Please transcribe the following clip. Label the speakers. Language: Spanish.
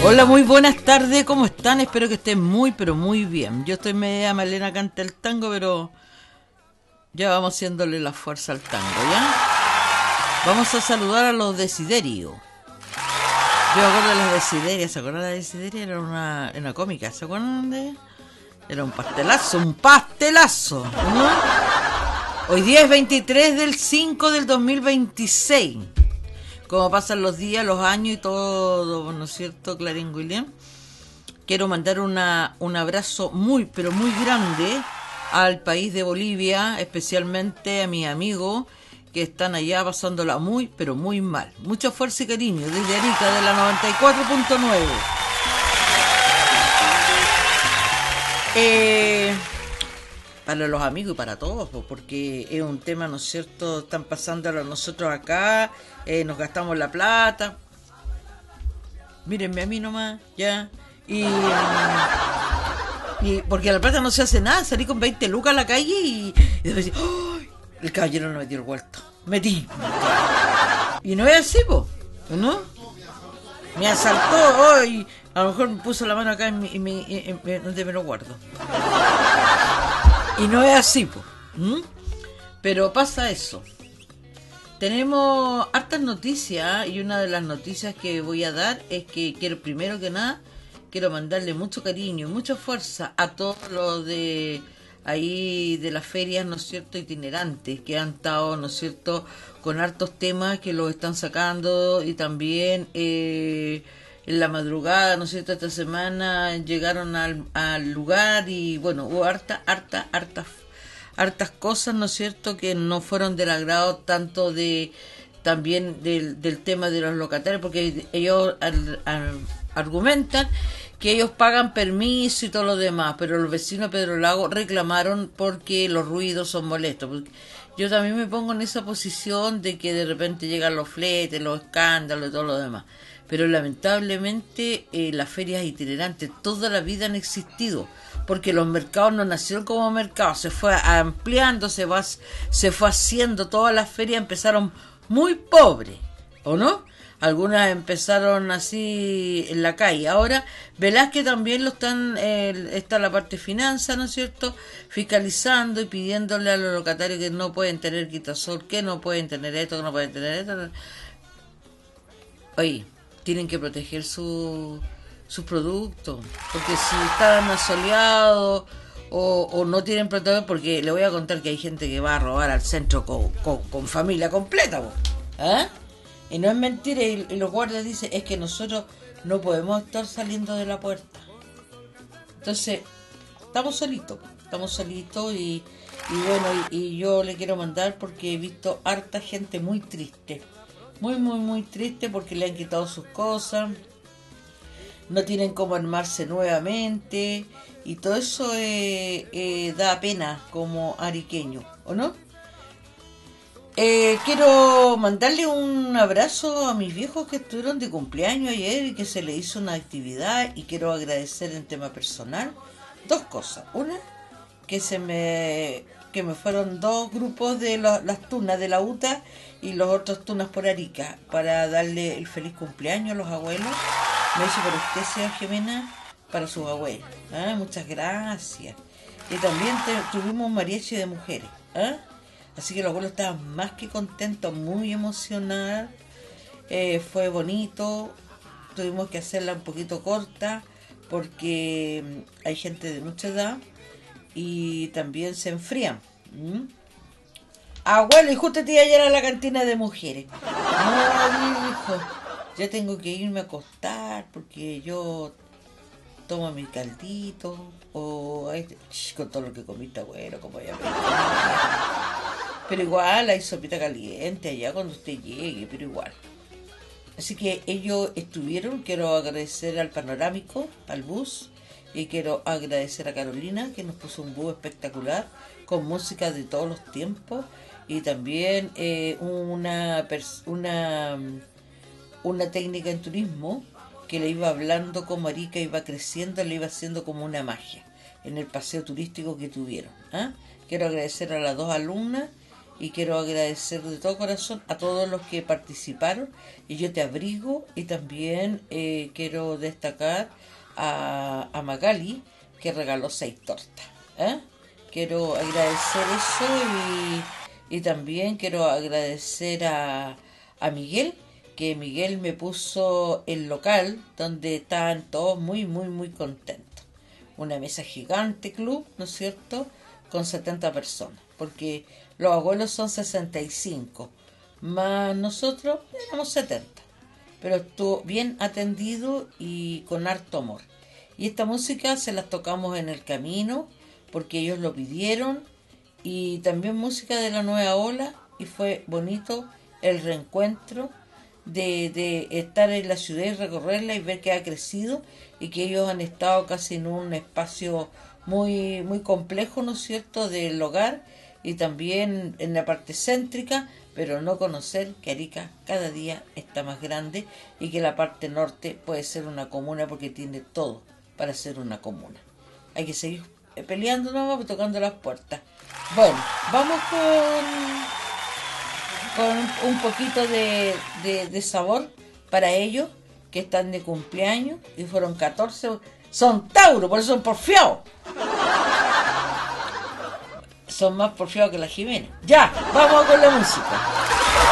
Speaker 1: Hola, muy buenas tardes, ¿cómo están? Espero que estén muy, pero muy bien. Yo estoy media Malena canta el tango, pero ya vamos haciéndole la fuerza al tango, ¿ya? Vamos a saludar a los Desiderio. Yo me acuerdo de las Desiderias, ¿se acuerdan de las Desiderias? Era una cómica, ¿se acuerdan de...? Era un pastelazo, ¿no? Hoy día es 23 del 5 del 2026. Como pasan los días, los años y todo, ¿no es cierto, Clarín William? Quiero mandar un abrazo muy, pero muy grande al país de Bolivia, especialmente a mis amigos que están allá pasándola muy, pero muy mal. Mucha fuerza y cariño desde Arica, de la 94.9. Para los amigos y para todos, porque es un tema, ¿no es cierto? Están pasándolo nosotros acá, nos gastamos la plata. Mírenme a mí nomás, ya. Y porque a la plata no se hace nada, salí con 20 lucas a la calle y después decir, ¡oh! El caballero no metió el vuelto. Metí. Y no es así, po, ¿no? Me asaltó hoy. A lo mejor me puso la mano acá donde me lo guardo. Y no es así, po. Pero pasa eso. Tenemos hartas noticias y una de las noticias que voy a dar es que primero que nada, quiero mandarle mucho cariño y mucha fuerza a todos los de ahí de las ferias, ¿no es cierto?, itinerantes, que han estado, ¿no es cierto?, con hartos temas que los están sacando y también en la madrugada, ¿no es cierto?, esta semana llegaron al lugar y bueno, hubo hartas cosas, ¿no es cierto?, que no fueron del agrado tanto también del tema de los locatarios, porque ellos argumentan que ellos pagan permiso y todo lo demás, pero los vecinos de Pedro Lago reclamaron porque los ruidos son molestos. Porque yo también me pongo en esa posición de que de repente llegan los fletes, los escándalos y todo lo demás. Pero lamentablemente las ferias itinerantes toda la vida han existido, porque los mercados no nacieron como mercados, se fue ampliando, se fue haciendo, todas las ferias empezaron muy pobres, ¿o no? Algunas empezaron así en la calle. Ahora, Velázquez también está la parte de finanzas, ¿no es cierto?, fiscalizando y pidiéndole a los locatarios que no pueden tener quitasol, que no pueden tener esto, que no pueden tener esto. Oye, tienen que proteger sus productos, porque si están asoleados o no tienen protección, porque le voy a contar que hay gente que va a robar al centro con familia completa, ¿eh? Y no es mentira, y los guardias dicen, es que nosotros no podemos estar saliendo de la puerta. Entonces, estamos solitos y bueno, y yo le quiero mandar porque he visto harta gente muy triste, muy triste, porque le han quitado sus cosas, no tienen cómo armarse nuevamente, y todo eso da pena como ariqueño, ¿o no? Quiero mandarle un abrazo a mis viejos que estuvieron de cumpleaños ayer y que se les hizo una actividad, y quiero agradecer en tema personal dos cosas. Una, que me fueron dos grupos de las tunas de la UTA y los otros tunas por Arica para darle el feliz cumpleaños a los abuelos. Me hizo por usted, señor Jimena, para sus abuelos. Muchas gracias. Y también tuvimos un mariachi de mujeres. Así que los abuelos estaban más que contentos, muy emocionados. Fue bonito. Tuvimos que hacerla un poquito corta porque hay gente de mucha edad y también se enfrían. Abuelo, y justo te iba ayer a la cantina de mujeres. No, hijo, ya tengo que irme a acostar porque yo tomo mi caldito con todo lo que comiste, abuelo, como ya. Pero igual hay sopita caliente allá cuando usted llegue, pero igual. Así que ellos estuvieron. Quiero agradecer al Panorámico, al bus, y quiero agradecer a Carolina, que nos puso un bus espectacular con música de todos los tiempos, y también una técnica en turismo que le iba hablando como Arica iba creciendo, le iba haciendo como una magia en el paseo turístico que tuvieron. Quiero agradecer a las dos alumnas y quiero agradecer de todo corazón a todos los que participaron y yo te abrigo y también quiero destacar a Magali que regaló 6 tortas. Quiero agradecer eso y también quiero agradecer a Miguel, que Miguel me puso el local donde estaban todos muy, muy, muy contentos. Una mesa gigante club, ¿no es cierto?, con 70 personas, porque los abuelos son 65, más nosotros éramos 70, pero estuvo bien atendido y con harto amor. Y esta música se las tocamos en el camino, porque ellos lo pidieron, y también música de la nueva ola, y fue bonito el reencuentro de estar en la ciudad y recorrerla y ver que ha crecido y que ellos han estado casi en un espacio muy, muy complejo, ¿no es cierto?, del hogar y también en la parte céntrica, pero no conocer que Arica cada día está más grande y que la parte norte puede ser una comuna porque tiene todo para ser una comuna. Hay que seguir peleando nomás, tocando las puertas. Bueno, vamos con un poquito de sabor para ellos que están de cumpleaños y fueron 14. Son Tauro, por eso son porfiados. Son más porfiados que la Jimena. Ya, vamos con la música.